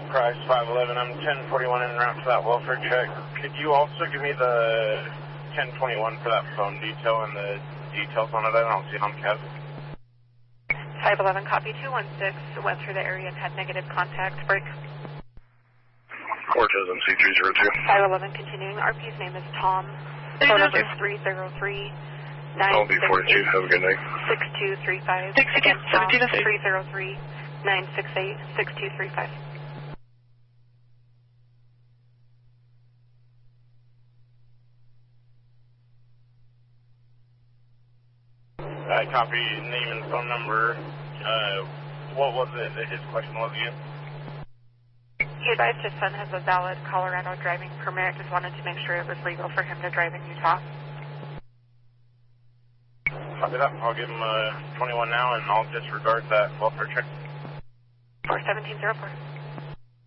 Price 511, I'm 1041 en route for that welfare check. Could you also give me the 1021 for that phone detail and the details on it? I don't see it on CAD. 511, copy 216, went through the area and had negative contact. Break. Cortez MC302. 511, continuing. RP's name is Tom. Phone number is 303. I'll be 42. Have a good night. 6235. Thanks again. 303 968 6235. I copy name and phone number. What was it that his question was again? He advised his son has a valid Colorado driving permit. Just wanted to make sure it was legal for him to drive in Utah. Copy that. I'll give him 21 now, and I'll disregard that welfare check. 41704.